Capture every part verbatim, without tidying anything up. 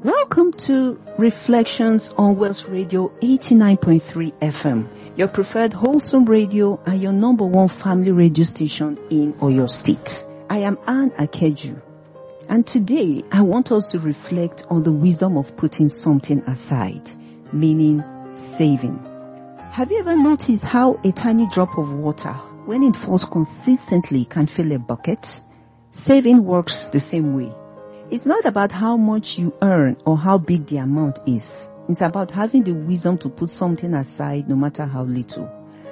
Welcome to Reflections on Wells Radio eighty-nine point three F M, your preferred wholesome radio and your number one family radio station in Oyo State. I am Anne Akeju, and today I want us to reflect on the wisdom of putting something aside, meaning saving. Have you ever noticed how a tiny drop of water, when it falls consistently, can fill a bucket? Saving works the same way. It's not about how much you earn or how big the amount is. It's about having the wisdom to put something aside no matter how little.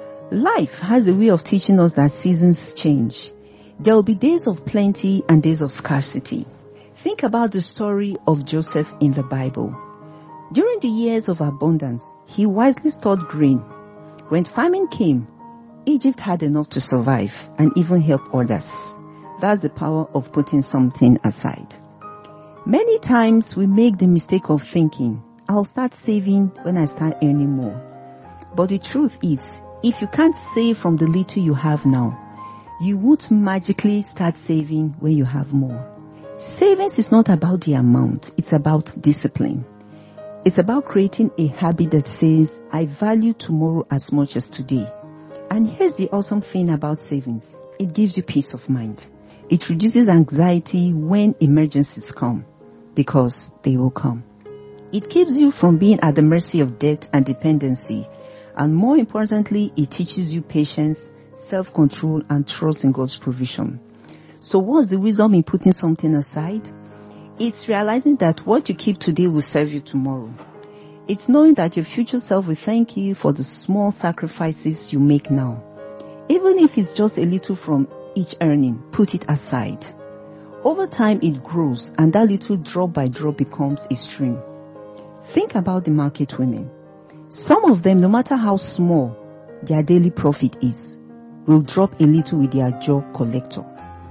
Life has a way of teaching us that seasons change. There will be days of plenty and days of scarcity. Think about the story of Joseph in the Bible. During the years of abundance, he wisely stored grain. When famine came, Egypt had enough to survive and even help others. That's the power of putting something aside. Many times we make the mistake of thinking, I'll start saving when I start earning more. But the truth is, if you can't save from the little you have now, you won't magically start saving when you have more. Savings is not about the amount, it's about discipline. It's about creating a habit that says, I value tomorrow as much as today. And here's the awesome thing about savings. It gives you peace of mind. It reduces anxiety when emergencies come, because they will come. It keeps you from being at the mercy of debt and dependency. And more importantly, it teaches you patience, self-control, and trust in God's provision. So what's the wisdom in putting something aside? It's realizing that what you keep today will serve you tomorrow. It's knowing that your future self will thank you for the small sacrifices you make now. Even if it's just a little from each earning, put it aside. Over time it grows, and that little drop by drop becomes a stream. Think about the market women. Some of them, no matter how small their daily profit is, will drop a little with their job collector.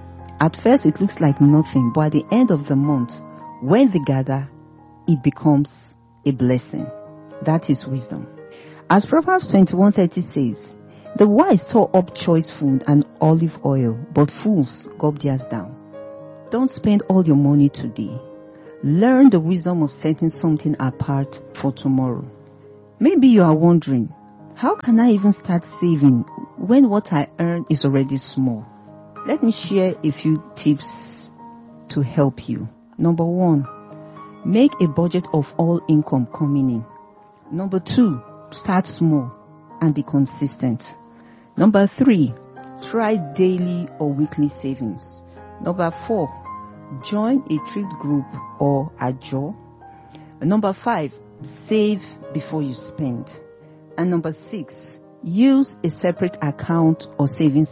At first it looks like nothing, but at the end of the month, when they gather, it becomes a blessing. That is wisdom. As Proverbs twenty-one thirty says, the wise store up choice food and olive oil, but fools gulp theirs down. Don't spend all your money today. Learn the wisdom of setting something apart for tomorrow. Maybe you are wondering, how can I even start saving when what I earn is already small? Let me share a few tips to help you. Number one, make a budget of all income coming in. Number two, start small and be consistent. Number three, try daily or weekly savings. Number four, join a thrift group or ajo. Number five, save before you spend. And number six, use a separate account or savings